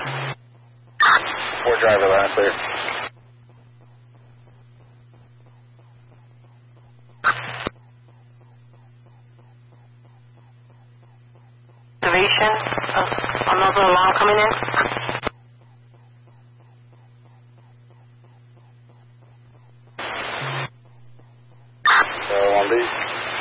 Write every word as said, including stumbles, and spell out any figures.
Four driver line clear. Observation of another alarm coming in. So on these.